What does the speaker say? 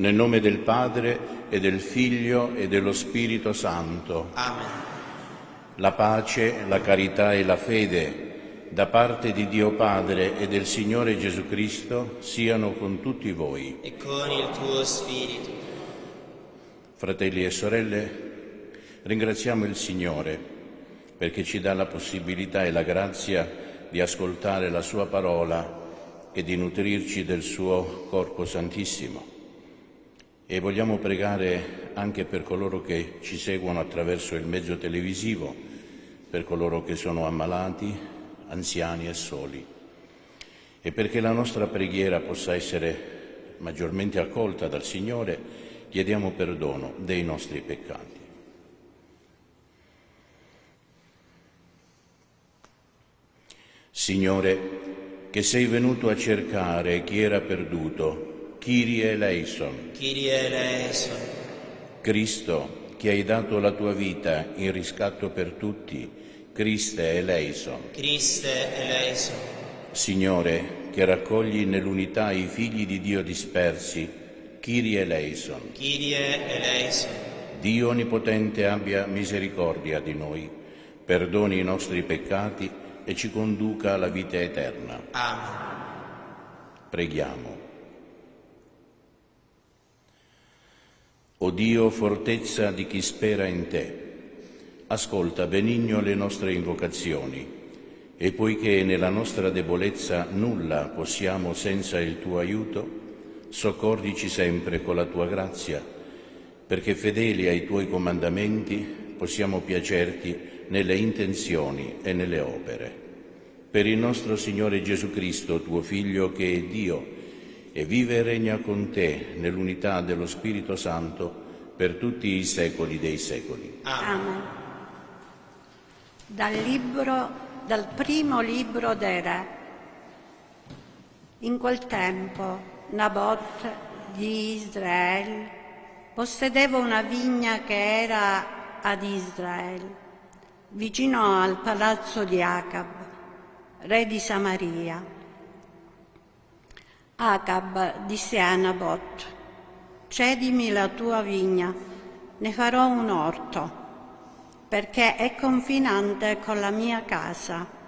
Nel nome del Padre e del Figlio e dello Spirito Santo. Amen. La pace, la carità e la fede da parte di Dio Padre e del Signore Gesù Cristo siano con tutti voi. E con il tuo spirito. Fratelli e sorelle, ringraziamo il Signore perché ci dà la possibilità e la grazia di ascoltare la sua parola e di nutrirci del suo corpo santissimo. E vogliamo pregare anche per coloro che ci seguono attraverso il mezzo televisivo, per coloro che sono ammalati, anziani e soli, e perché la nostra preghiera possa essere maggiormente accolta dal Signore, chiediamo perdono dei nostri peccati. Signore, che sei venuto a cercare chi era perduto, Kyrie eleison. Kyrie eleison. Cristo, che hai dato la tua vita in riscatto per tutti, Christe eleison. Christe eleison. Signore, che raccogli nell'unità i figli di Dio dispersi, Kyrie eleison. Kyrie eleison. Dio Onnipotente abbia misericordia di noi, perdoni i nostri peccati e ci conduca alla vita eterna. Amen. Preghiamo. O Dio, fortezza di chi spera in te, ascolta benigno le nostre invocazioni e poiché nella nostra debolezza nulla possiamo senza il tuo aiuto, soccorrici sempre con la tua grazia, perché fedeli ai tuoi comandamenti possiamo piacerti nelle intenzioni e nelle opere. Per il nostro Signore Gesù Cristo, tuo Figlio, che è Dio, e vive e regna con te nell'unità dello Spirito Santo per tutti i secoli dei secoli. Amen. Dal primo libro dei Re. In quel tempo Nabot di Israele possedeva una vigna che era ad Israele, vicino al palazzo di Acab, re di Samaria. Acab disse a Nabot: cedimi la tua vigna, ne farò un orto, perché è confinante con la mia casa.